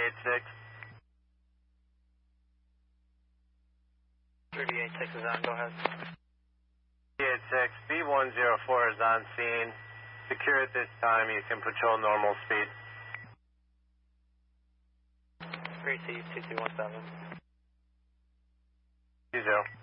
386. 386 is on, go ahead. 386, B104 is on scene. Secure at this time. You can patrol normal speed. 3C 2217. 20.